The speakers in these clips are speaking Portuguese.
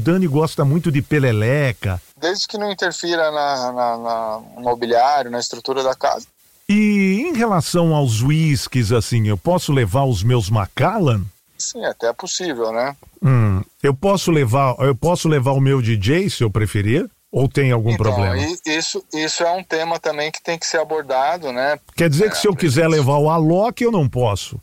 Dani gosta muito de peleleca. Desde que não interfira no mobiliário, na estrutura da casa. E em relação aos whiskies, assim, eu posso levar os meus Macallan? Sim, até é possível, né? Eu posso levar o meu DJ, se eu preferir? Ou tem algum problema? Isso é um tema também que tem que ser abordado, né? Quer dizer que se eu quiser levar o Alok, eu não posso?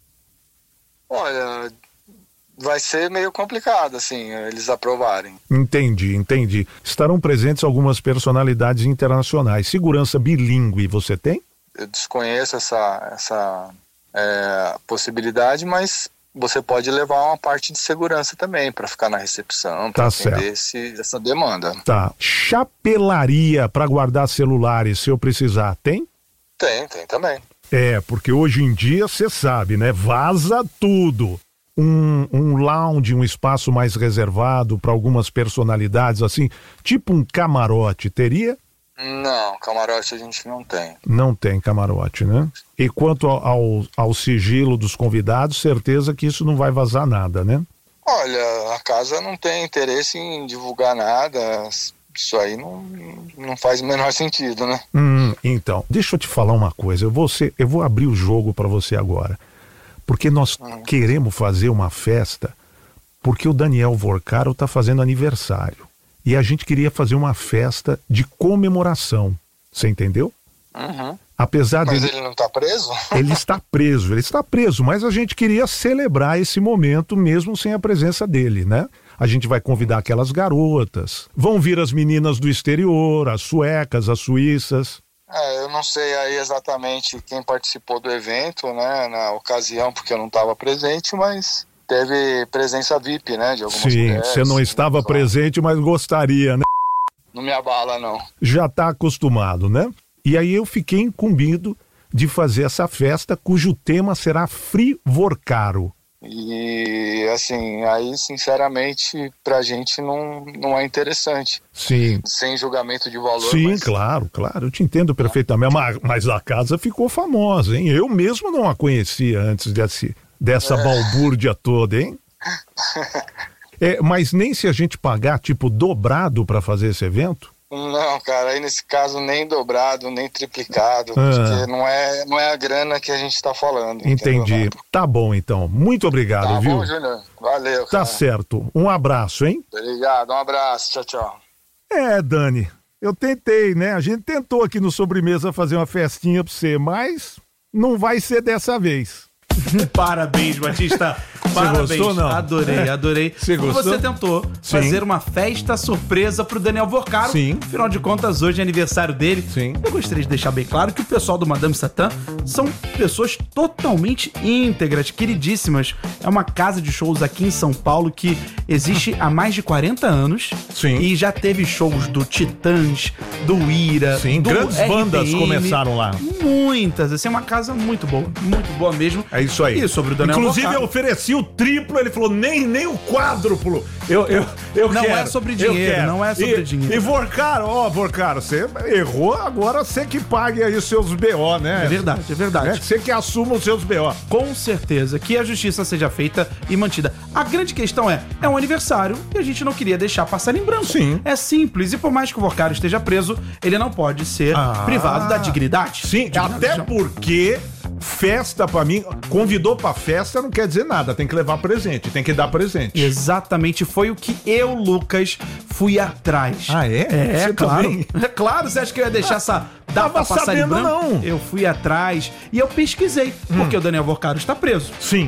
Olha, vai ser meio complicado, assim, eles aprovarem. Entendi. Estarão presentes algumas personalidades internacionais. Segurança bilíngue, você tem? Eu desconheço essa possibilidade, mas você pode levar uma parte de segurança também para ficar na recepção, para atender essa demanda. Tá. Chapelaria para guardar celulares, se eu precisar, tem? Tem também. Porque hoje em dia, você sabe, né? Vaza tudo. Um lounge, um espaço mais reservado para algumas personalidades, assim, tipo um camarote, teria? Não, camarote a gente não tem. Não tem camarote, né? E quanto ao sigilo dos convidados, certeza que isso não vai vazar nada, né? Olha, a casa não tem interesse em divulgar nada, isso aí não faz o menor sentido, né? Então, deixa eu te falar uma coisa, eu vou abrir o jogo para você agora, porque nós queremos fazer uma festa, porque o Daniel Vorcaro tá fazendo aniversário. E a gente queria fazer uma festa de comemoração. Você entendeu? Apesar Mas dele... ele não tá preso? Ele está preso, mas a gente queria celebrar esse momento mesmo sem a presença dele, né? A gente vai convidar aquelas garotas. Vão vir as meninas do exterior, as suecas, as suíças. Eu não sei aí exatamente quem participou do evento, né, na ocasião, porque eu não estava presente, mas... Teve presença VIP, né, de algumas mulheres. Sim, você não estava presente, mas gostaria, né? Não me abala, não. Já está acostumado, né? E aí eu fiquei incumbido de fazer essa festa, cujo tema será Frivorcaro. E, assim, aí, sinceramente, pra gente não é interessante. Sim. Sem julgamento de valor. Sim, mas... claro, eu te entendo perfeitamente. Mas a casa ficou famosa, hein? Eu mesmo não a conhecia antes dessa balbúrdia toda, hein? Mas nem se a gente pagar, tipo, dobrado pra fazer esse evento? Não, cara, aí nesse caso nem dobrado, nem triplicado, porque não é a grana que a gente tá falando. Entendi. Entendeu? Tá bom, então. Muito obrigado, viu? Tá bom, Júnior. Valeu, cara. Tá certo. Um abraço, hein? Obrigado, um abraço. Tchau, tchau. Dani, eu tentei, né? A gente tentou aqui no Sobremesa fazer uma festinha pra você, mas não vai ser dessa vez. Parabéns, Batista. Parabéns. Você gostou, não? Adorei. Você gostou? Você tentou fazer uma festa surpresa pro Daniel Vorcaro. Sim. Afinal de contas, hoje é aniversário dele. Sim. Eu gostaria de deixar bem claro que o pessoal do Madame Satã são pessoas totalmente íntegras, queridíssimas. É uma casa de shows aqui em São Paulo que existe há mais de 40 anos. Sim. E já teve shows do Titãs, do Ira, Sim, do grandes RPM, bandas começaram lá. Muitas, assim, é uma casa muito boa mesmo. É isso aí. E sobre o Daniel Inclusive, Vorcaro, eu ofereci o triplo, ele falou, nem o quádruplo. Eu não quero. É sobre dinheiro, não é sobre dinheiro. E Vorcaro, você errou, agora você que pague aí os seus BO, né? É verdade. Você que assuma os seus BO. Com certeza, que a justiça seja feita e mantida. A grande questão é um aniversário e a gente não queria deixar passar em branco. Sim. É simples, e por mais que o Vorcaro esteja preso, ele não pode ser privado da dignidade. Sim, até porque festa pra mim, convidou pra festa não quer dizer nada, tem que levar presente, tem que dar presente. Exatamente, foi o que eu, Lucas, fui atrás. Ah, é? Você claro. também? É claro, você acha que eu ia deixar essa data passar em branco? Não. Eu fui atrás e eu pesquisei, porque o Daniel Vorcaro está preso. Sim.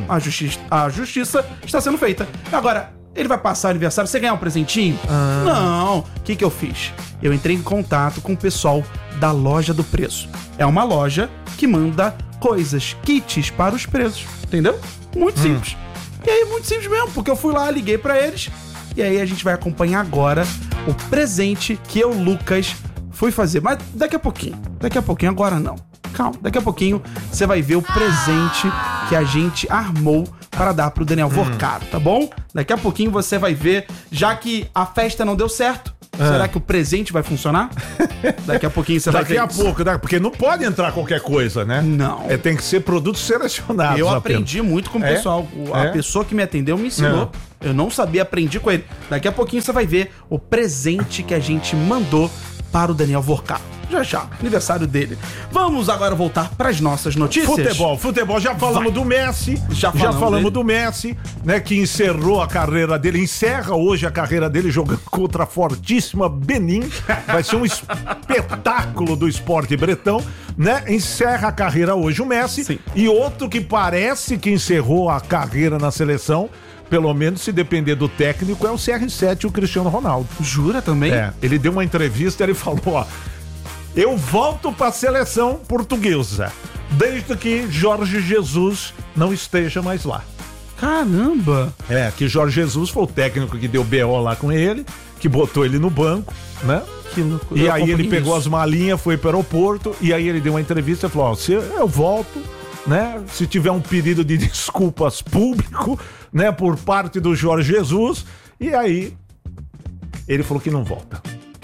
A justiça está sendo feita. Agora, ele vai passar o aniversário, você ganhar um presentinho? Não. O que eu fiz? Eu entrei em contato com o pessoal da Loja do Preso. É uma loja que manda coisas, kits para os presos, entendeu? Muito simples. E aí, muito simples mesmo, porque eu fui lá, liguei pra eles, e aí a gente vai acompanhar agora o presente que eu, Lucas, fui fazer. Mas daqui a pouquinho, agora não. Calma, daqui a pouquinho você vai ver o presente que a gente armou para dar pro Daniel Vorcaro, tá bom? Daqui a pouquinho você vai ver, já que a festa não deu certo, Será que o presente vai funcionar? Daqui a pouquinho você vai ver. Daqui a pouco, porque não pode entrar qualquer coisa, né? Não. Tem que ser produtos selecionados. Eu aprendi muito com o pessoal. A pessoa que me atendeu me ensinou. Eu não sabia, aprendi com ele. Daqui a pouquinho você vai ver o presente que a gente mandou para o Daniel Vorcar. Já, aniversário dele. Vamos agora voltar para as nossas notícias. Futebol. Já falamos do Messi. Já falamos do Messi, né? Que encerrou a carreira dele. Encerra hoje a carreira dele jogando contra a fortíssima Benin. Vai ser um espetáculo do esporte bretão, né? Encerra a carreira hoje o Messi. Sim. E outro que parece que encerrou a carreira na seleção, pelo menos se depender do técnico, é o CR7, o Cristiano Ronaldo. Jura também? Ele deu uma entrevista e ele falou, eu volto para a seleção portuguesa, desde que Jorge Jesus não esteja mais lá. Caramba! Que Jorge Jesus foi o técnico que deu BO lá com ele, que botou ele no banco, né? Que loucura. E aí ele pegou as malinhas, foi para o aeroporto, e aí ele deu uma entrevista e falou, eu volto, né? Se tiver um pedido de desculpas público, né, por parte do Jorge Jesus, e aí ele falou que não volta.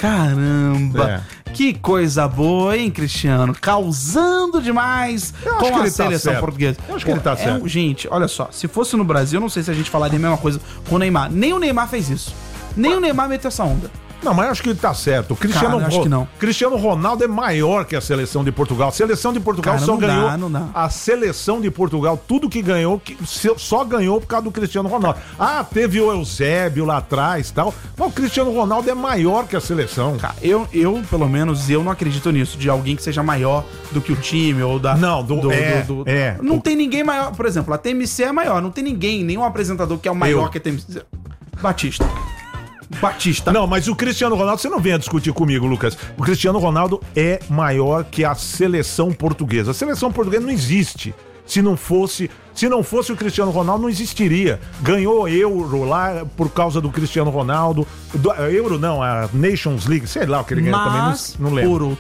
Caramba! Que coisa boa, hein, Cristiano? Causando demais com a seleção portuguesa. Eu acho que ele tá certo. Gente, olha só, se fosse no Brasil, eu não sei se a gente falaria a mesma coisa com o Neymar. Nem o Neymar fez isso. Nem o Neymar meteu essa onda. Não, mas eu acho que ele tá certo. Acho que não. Cristiano Ronaldo é maior que a seleção de Portugal. A seleção de Portugal só ganhou. Não dá. A seleção de Portugal, tudo que ganhou, só ganhou por causa do Cristiano Ronaldo. Teve o Eusébio lá atrás e tal. Mas o Cristiano Ronaldo é maior que a seleção. Cara, eu pelo menos, eu não acredito nisso, de alguém que seja maior do que o time ou da... Não, Não tem ninguém maior. Por exemplo, a TMC é maior. Não tem ninguém, nenhum apresentador que é o maior que a TMC. Batista. Não, mas o Cristiano Ronaldo, você não venha discutir comigo, Lucas. O Cristiano Ronaldo é maior que a seleção portuguesa. A seleção portuguesa não existe. Se não fosse o Cristiano Ronaldo, não existiria. Ganhou Euro lá por causa do Cristiano Ronaldo. Euro não, a Nations League, sei lá o que ele ganhou também, não lembro. Por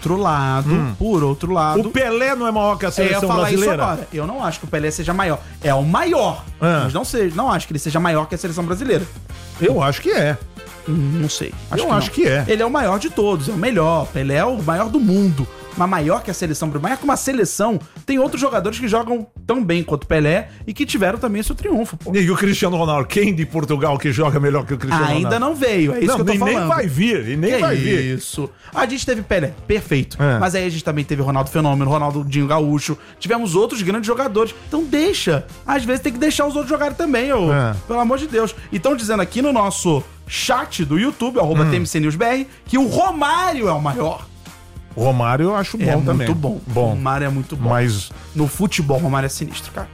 outro lado... O Pelé não é maior que a seleção brasileira? Isso agora. Eu não acho que o Pelé seja maior. É o maior. Mas não acho que ele seja maior que a seleção brasileira. Eu acho que é. Não sei. Acho que é. Ele é o maior de todos, é o melhor. Pelé é o maior do mundo. Mas maior que a seleção, maior que uma seleção. Tem outros jogadores que jogam tão bem quanto Pelé e que tiveram também seu triunfo. Pô. E o Cristiano Ronaldo, quem de Portugal que joga melhor que o Cristiano Ronaldo? Ainda não veio, é isso que eu tô falando. Nem vai vir. Isso. A gente teve Pelé, perfeito. Mas aí a gente também teve Ronaldo Fenômeno, Ronaldinho Gaúcho. Tivemos outros grandes jogadores. Então deixa. Às vezes tem que deixar os outros jogarem também, pelo amor de Deus. E estão dizendo aqui no nosso chat do YouTube, @TMCNewsBR, que o Romário é o maior. O Romário eu acho bom também. Muito bom. O Romário é muito bom. Mas no futebol, o Romário é sinistro, cara.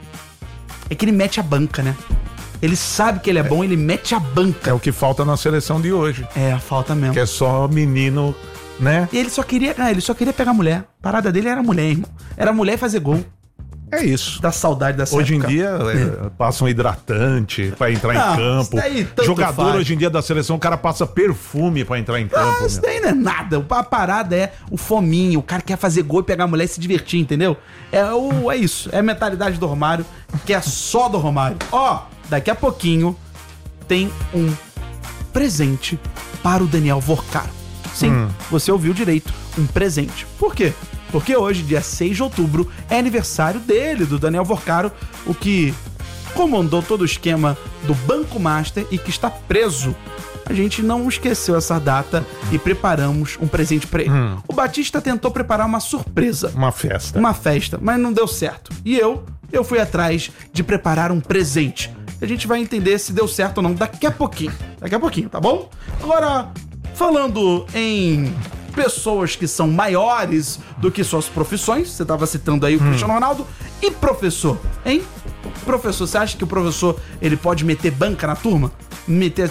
É que ele mete a banca, né? Ele sabe que ele é bom, ele mete a banca. É o que falta na seleção de hoje. Falta mesmo. Que é só menino, né? E ele só queria pegar mulher. A parada dele era mulher, irmão. Era mulher e fazer gol. É isso. Dá saudade dessa hoje época. Em dia, passa um hidratante pra entrar em campo. Jogador hoje em dia da seleção, o cara passa perfume pra entrar em campo. Isso daí não é nada. A parada é o fominho. O cara quer fazer gol e pegar a mulher e se divertir, entendeu? É isso. É a mentalidade do Romário, que é só do Romário. Daqui a pouquinho tem um presente para o Daniel Vorcar. Sim, você ouviu direito. Um presente. Por quê? Porque hoje, dia 6 de outubro, é aniversário dele, do Daniel Vorcar, o que comandou todo o esquema do Banco Master e que está preso. A gente não esqueceu essa data e preparamos um presente para ele. O Batista tentou preparar uma surpresa. Uma festa. Uma festa, mas não deu certo. E eu fui atrás de preparar um presente. A gente vai entender se deu certo ou não daqui a pouquinho. Daqui a pouquinho, tá bom? Agora, falando em pessoas que são maiores do que suas profissões, você estava citando aí o Cristiano Ronaldo, e professor, hein? Professor, você acha que o professor ele pode meter banca na turma? Meter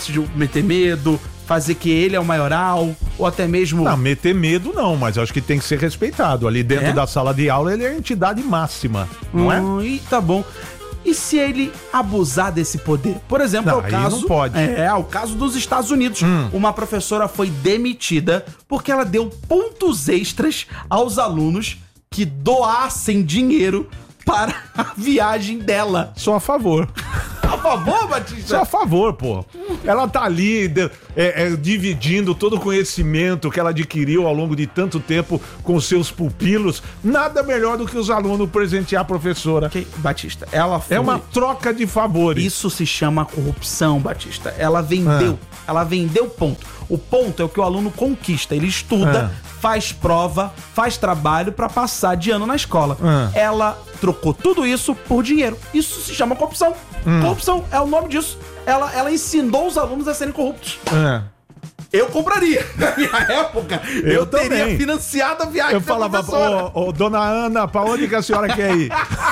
medo, fazer que ele é o maioral, ou até mesmo... Não, meter medo não, mas eu acho que tem que ser respeitado. Ali dentro da sala de aula ele é a entidade máxima, não é? E tá bom. E se ele abusar desse poder? Por exemplo, não, não pode. É o caso dos Estados Unidos. Uma professora foi demitida porque ela deu pontos extras aos alunos que doassem dinheiro para a viagem dela. Sou a favor. A favor, Batista? Sou a favor, pô. Ela tá ali dividindo todo o conhecimento que ela adquiriu ao longo de tanto tempo com seus pupilos. Nada melhor do que os alunos presentear a professora. Batista, ela foi... É uma troca de favores. Isso se chama corrupção, Batista. Ela vendeu. Ela vendeu ponto. O ponto é o que o aluno conquista. Ele estuda, faz prova, faz trabalho pra passar de ano na escola. Ela trocou tudo isso por dinheiro. Isso se chama corrupção. Corrupção é o nome disso. Ela ensinou os alunos a serem corruptos. Eu compraria. Na minha época, eu teria financiado a viagem. Eu falava, dona Ana, pra onde que a senhora quer ir?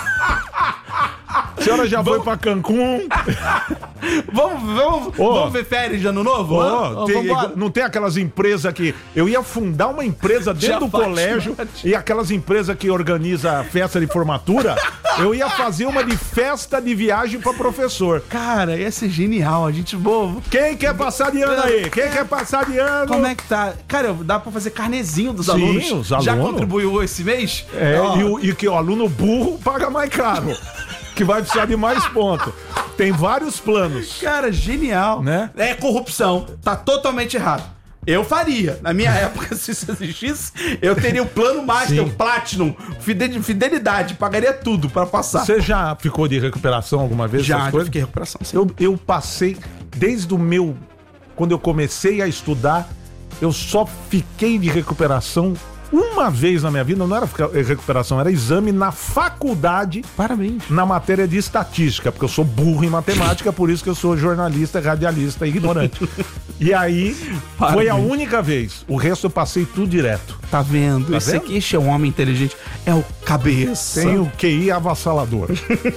A senhora já foi pra Cancún? Vamos ver férias de ano novo? Não tem aquelas empresas que... Eu ia fundar uma empresa dentro do colégio e aquelas empresas que organizam a festa de formatura, eu ia fazer uma de festa de viagem pra professor. Cara, ia ser genial, a gente boa. Quem quer passar de ano aí? Quem quer passar de ano? Como é que tá? Cara, dá pra fazer carnezinho dos alunos. Os alunos. Já contribuiu esse mês? E que o aluno burro paga mais caro. Que vai precisar de mais pontos. Tem vários planos. Cara, genial. Né? É corrupção. Tá totalmente errado. Eu faria. Na minha época, se isso existisse, eu teria o plano Master, o Platinum, fidelidade, pagaria tudo pra passar. Você já ficou de recuperação alguma vez? Já fiquei em recuperação, sim. Eu passei, desde o meu... Quando eu comecei a estudar, eu só fiquei de recuperação uma vez na minha vida. Não era recuperação, era exame na faculdade. Parabéns. Na matéria de estatística, porque eu sou burro em matemática, por isso que eu sou jornalista, radialista e ignorante. E aí, foi a única vez. O resto eu passei tudo direto. Tá vendo? Esse é um homem inteligente. É o cabeça. Tem o QI avassalador.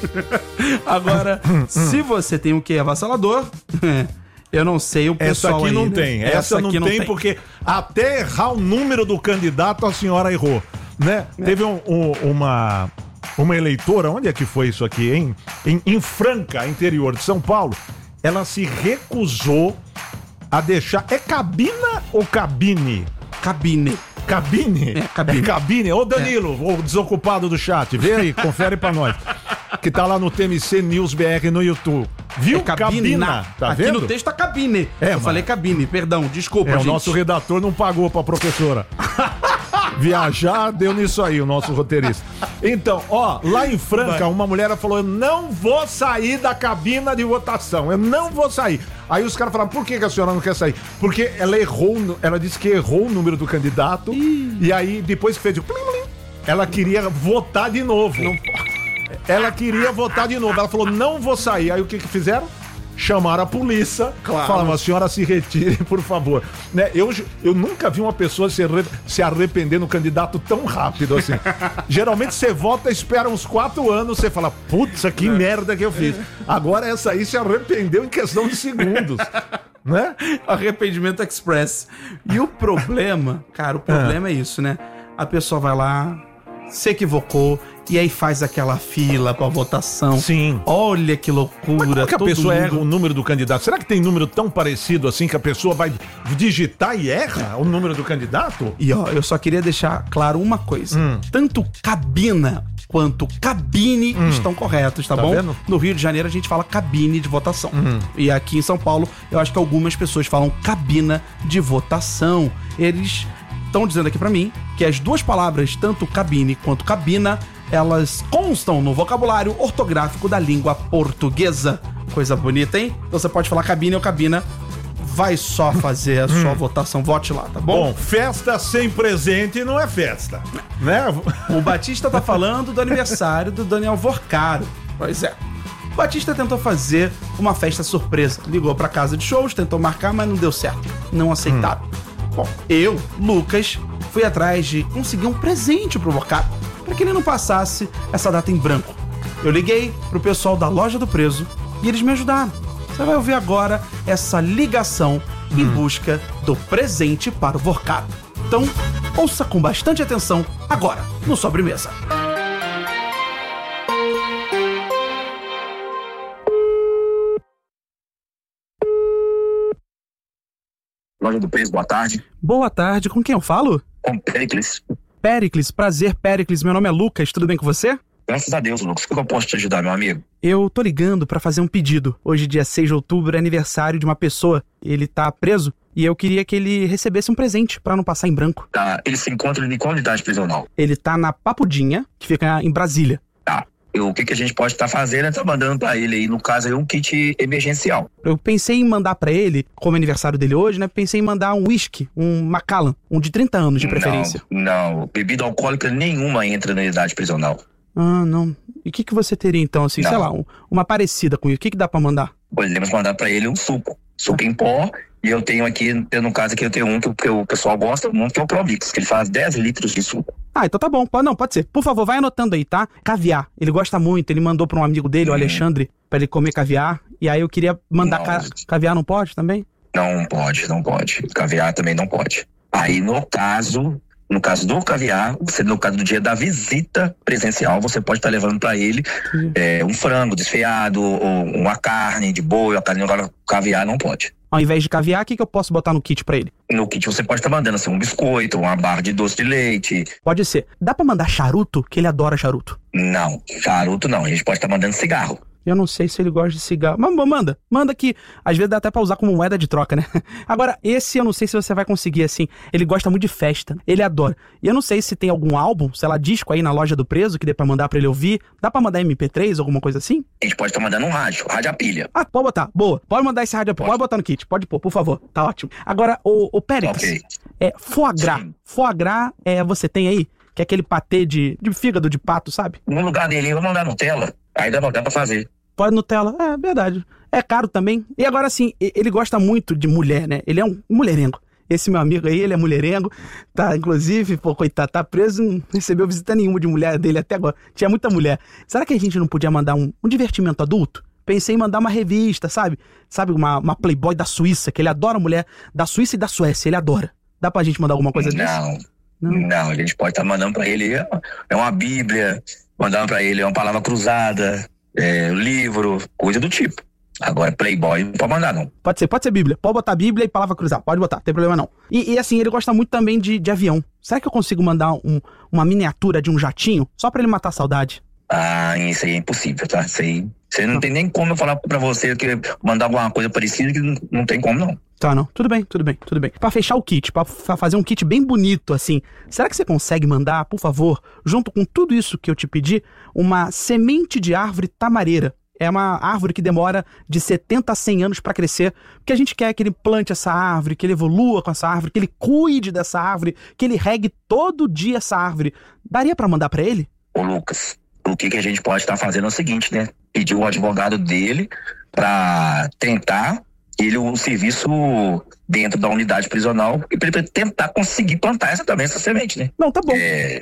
Agora, se você tem o QI avassalador... Eu não sei o pessoal. Essa aqui não aí, tem. Né? Essa não tem porque até errar o número do candidato a senhora errou, né? Teve uma eleitora, onde é que foi isso aqui, hein? Em Franca, interior de São Paulo, ela se recusou a deixar... É cabina ou cabine? Cabine. Cabine? Cabine. É cabine. Ô Danilo, o desocupado do chat, vê aí, confere pra nós. Que tá lá no TMC News BR no YouTube. Viu? Cabina. Tá aqui vendo? no texto tá cabine. Eu falei cabine, perdão, desculpa, gente. O nosso redator não pagou pra professora. Viajar deu nisso aí, o nosso roteirista. Então, lá em Franca, uma mulher falou: eu não vou sair da cabina de votação, eu não vou sair. Aí os caras falaram: por que a senhora não quer sair? Porque ela errou, ela disse que errou o número do candidato. E aí, depois que fez o plim, plim, ela queria votar de novo. Ela queria votar de novo. Ela falou: não vou sair. Aí o que fizeram? Chamaram a polícia. Claro. Falaram: a senhora se retire, por favor. Né? Eu nunca vi uma pessoa se arrepender no candidato tão rápido assim. Geralmente você vota, espera uns 4 anos, você fala: putz, que merda que eu fiz. Agora essa aí se arrependeu em questão de segundos. Né? Arrependimento express. E o problema, cara, é isso, né? A pessoa vai lá, se equivocou, e aí faz aquela fila pra votação. Sim. Olha que loucura. Mas como que a pessoa erra o número do candidato? Será que tem número tão parecido assim que a pessoa vai digitar e erra o número do candidato? E eu só queria deixar claro uma coisa. Tanto cabina quanto cabine estão corretos, tá bom? Vendo? No Rio de Janeiro a gente fala cabine de votação. E aqui em São Paulo eu acho que algumas pessoas falam cabina de votação. Eles estão dizendo aqui pra mim que as duas palavras, tanto cabine quanto cabina, elas constam no vocabulário ortográfico da língua portuguesa. Coisa bonita, hein? Então você pode falar cabine ou cabina. Vai só fazer a sua votação. Vote lá, tá bom? Bom, festa sem presente não é festa, né? O Batista tá falando do aniversário do Daniel Vorcaro. Pois é. O Batista tentou fazer uma festa surpresa. Ligou pra casa de shows, tentou marcar, mas não deu certo. Não aceitaram. Bom, eu, Lucas, fui atrás de conseguir um presente pro Vorcaro, pra que ele não passasse essa data em branco. Eu liguei pro pessoal da Loja do Preso e eles me ajudaram. Você vai ouvir agora essa ligação em busca do presente para o Vorcaro. Então, ouça com bastante atenção agora no Sobremesa. Loja do Preço, boa tarde. Boa tarde, com quem eu falo? Com Péricles. Péricles, prazer, Péricles. Meu nome é Lucas, tudo bem com você? Graças a Deus, Lucas. O que eu posso te ajudar, meu amigo? Eu tô ligando pra fazer um pedido. Hoje, dia 6 de outubro, é aniversário de uma pessoa. Ele tá preso e eu queria que ele recebesse um presente pra não passar em branco. Tá, ele se encontra em qual unidade prisional? Ele tá na Papudinha, que fica em Brasília. Tá. O que a gente pode estar fazendo é mandando pra ele aí, no caso, aí, um kit emergencial. Eu pensei em mandar pra ele, como é aniversário dele hoje, né? Pensei em mandar um whisky, um Macallan, um de 30 anos de preferência. Não. Bebida alcoólica nenhuma entra na unidade prisional. Ah, não. E o que você teria então, assim, não. sei lá, uma parecida com isso? O que dá pra mandar? Podemos mandar pra ele um suco em pó. E eu tenho aqui, no caso aqui, eu tenho um que o pessoal gosta muito, que é o Promix, que ele faz 10 litros de suco. Ah, então tá bom. Pode ser. Por favor, vai anotando aí, tá? Caviar. Ele gosta muito. Ele mandou pra um amigo dele, o Alexandre, pra ele comer caviar. E aí eu queria mandar caviar, não pode também? Não pode. Caviar também não pode. Aí no caso do caviar, no caso do dia da visita presencial, você pode estar levando pra ele um frango desfiado, ou uma carne de boi, agora caviar não pode. Ao invés de caviar, o que eu posso botar no kit pra ele? No kit você pode estar mandando assim, um biscoito, uma barra de doce de leite. Pode ser. Dá pra mandar charuto? Que ele adora charuto. Não, charuto não. A gente pode estar mandando cigarro. Eu não sei se ele gosta de cigarro. Mas manda que às vezes dá até pra usar como moeda de troca, né? Agora, esse eu não sei se você vai conseguir, assim. Ele gosta muito de festa. Ele adora. E eu não sei se tem algum álbum, sei lá, disco aí na loja do preso que dê pra mandar pra ele ouvir. Dá pra mandar MP3, alguma coisa assim? A gente pode estar mandando um rádio a pilha. Ah, pode botar. Boa. Pode mandar esse rádio a pilha. Pode botar no kit. Pode pôr, por favor. Tá ótimo. Agora, o Périx. Ok. Foie gras. Sim. Foie gras, você tem aí? Que é aquele patê de fígado de pato, sabe? No lugar dele, eu vou mandar Nutella. Aí dá pra fazer. Pode Nutella. É verdade. É caro também. E agora, assim, ele gosta muito de mulher, né? Ele é um mulherengo. Esse meu amigo aí, ele é mulherengo. Tá, inclusive, coitado, tá preso, não recebeu visita nenhuma de mulher dele até agora. Tinha muita mulher. Será que a gente não podia mandar um divertimento adulto? Pensei em mandar uma revista, sabe? Sabe, uma Playboy da Suíça, que ele adora mulher da Suíça e da Suécia. Ele adora. Dá pra gente mandar alguma coisa disso? Não, a gente pode estar mandando pra ele uma bíblia, mandando pra ele uma palavra cruzada, livro, coisa do tipo. Agora, Playboy não pode mandar, não. Pode ser Bíblia. Pode botar Bíblia e palavra cruzada. Pode botar, não tem problema não. E assim, ele gosta muito também de avião. Será que eu consigo mandar uma miniatura de um jatinho? Só pra ele matar a saudade? Ah, isso aí é impossível, tá? Isso aí... Você não tem nem como eu falar pra você que mandar alguma coisa parecida, que não tem como, não. Tá, não. Tudo bem. Pra fechar o kit, pra fazer um kit bem bonito, assim, será que você consegue mandar, por favor, junto com tudo isso que eu te pedi, uma semente de árvore tamareira? É uma árvore que demora de 70 a 100 anos pra crescer, porque a gente quer que ele plante essa árvore, que ele evolua com essa árvore, que ele cuide dessa árvore, que ele regue todo dia essa árvore. Daria pra mandar pra ele? Ô, Lucas, o que a gente pode estar fazendo é o seguinte, né? Pedir o advogado dele pra tentar um serviço dentro da unidade prisional e pra ele tentar conseguir plantar essa semente, né? Não, tá bom.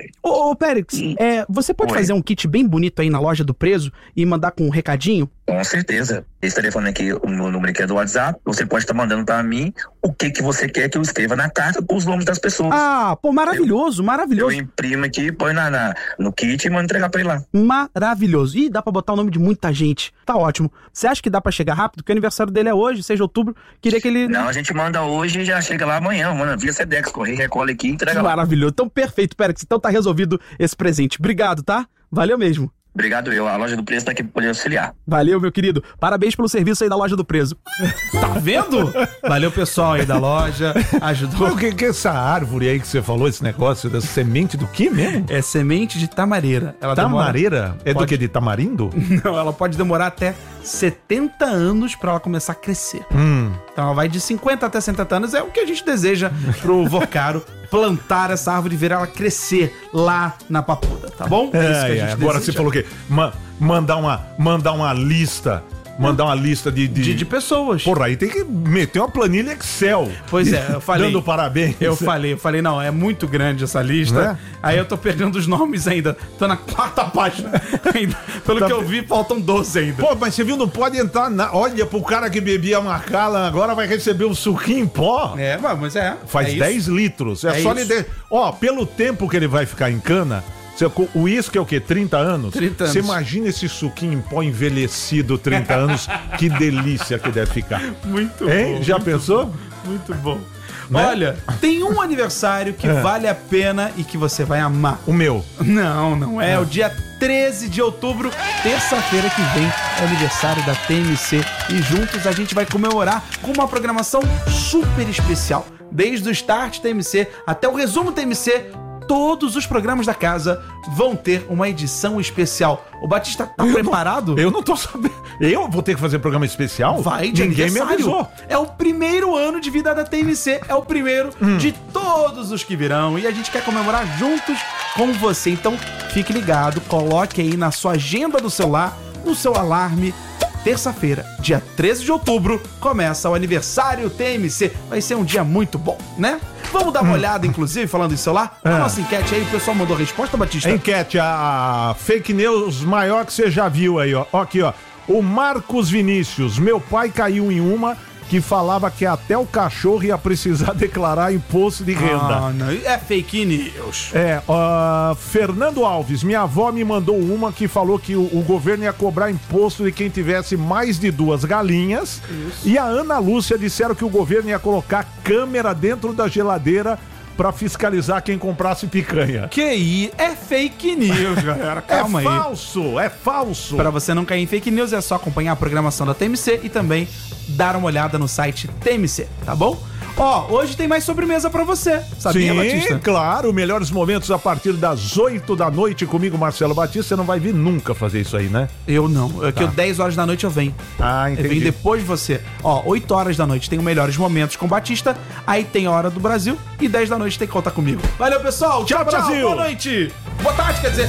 Ô, Périx, você pode fazer um kit bem bonito aí na loja do preso e mandar com um recadinho? Com certeza. Esse telefone aqui, o meu número aqui é do WhatsApp, você pode estar mandando pra mim o que você quer que eu escreva na carta com os nomes das pessoas. Ah, pô, maravilhoso. Eu imprimo aqui, põe no kit e mando entregar pra ele lá. Maravilhoso. Ih, dá pra botar o nome de muita gente. Tá ótimo. Você acha que dá pra chegar rápido? Porque o aniversário dele é hoje, 6 de outubro. Queria que ele... Não, a gente manda hoje e já chega lá amanhã. Manda via Sedex, correio, recolhe aqui e entrega lá. Maravilhoso. Então, perfeito, Périx. Então tá resolvido esse presente. Obrigado, tá? Valeu mesmo. Obrigado a loja do preso tá aqui pra poder auxiliar. Valeu, meu querido. Parabéns pelo serviço aí da loja do preso. Tá vendo? Valeu, pessoal aí da loja. Ajudou. O que é essa árvore aí que você falou, esse negócio da semente do que mesmo? É semente de tamareira. Tamareira? Do que? De tamarindo? Não, ela pode demorar até 70 anos pra ela começar a crescer. Então ela vai de 50 até 70 anos. É o que a gente deseja pro Vocaro. Plantar essa árvore e ver ela crescer lá na Papuda, tá bom? É isso que a gente agora deseja. Você falou que mandar uma lista. Mandar uma lista de pessoas. Porra, aí tem que meter uma planilha Excel. Pois é, eu falei. Dando parabéns. Eu falei, não, é muito grande essa lista. Aí eu tô perdendo os nomes ainda. Tô na 4ª página ainda. Pelo que eu vi, faltam 12 ainda. Pô, mas você viu, não pode entrar Olha, pro cara que bebia Macallan, agora vai receber um suquinho em pó. Mas Faz 10 litros. É só ele... Ó, pelo tempo que ele vai ficar em cana... O uísque é o quê? 30 anos? 30 anos. Você imagina esse suquinho em pó envelhecido 30 anos? Que delícia que deve ficar. Muito bom. Já pensou? Muito bom. né? Olha, tem um aniversário que vale a pena e que você vai amar. O meu. Não é. O dia 13 de outubro, terça-feira que vem, é o aniversário da TMC. E juntos a gente vai comemorar com uma programação super especial. Desde o Start TMC até o Resumo TMC, todos os programas da casa vão ter uma edição especial. O Batista tá preparado? Eu não tô sabendo. Eu vou ter que fazer programa especial? Vai, de Ninguém me avisou. É o primeiro ano de vida da TMC, é o primeiro de todos os que virão. E a gente quer comemorar juntos com você. Então, fique ligado, coloque aí na sua agenda do celular, no seu alarme. Terça-feira, dia 13 de outubro, começa o aniversário TMC. Vai ser um dia muito bom, né? Vamos dar uma olhada, inclusive, falando em celular? A nossa enquete aí, o pessoal mandou a resposta, Batista? Enquete, a fake news maior que você já viu aí, ó. Aqui, ó. O Marcos Vinícius, meu pai caiu em uma que falava que até o cachorro ia precisar declarar imposto de renda. Não, é fake news. Fernando Alves, minha avó me mandou uma que falou que o governo ia cobrar imposto de quem tivesse mais de 2 galinhas. Isso. E a Ana Lúcia disseram que o governo ia colocar câmera dentro da geladeira pra fiscalizar quem comprasse picanha. É fake news, galera. Calma aí. É falso. Pra você não cair em fake news, é só acompanhar a programação da TMC e também dar uma olhada no site TMC, tá bom? Ó, hoje tem mais sobremesa pra você, sabia, Batista? Sim, claro, melhores momentos a partir das 8 da noite comigo, Marcelo Batista. Você não vai vir nunca fazer isso aí, né? Eu não, que 10 horas da noite eu venho. Entendi. Eu venho depois de você. Ó, 8 horas da noite tem os melhores momentos com o Batista, aí tem a Hora do Brasil e 10 da noite tem que contar comigo. Valeu, pessoal. Tchau, Brasil. Boa noite. Boa tarde, quer dizer.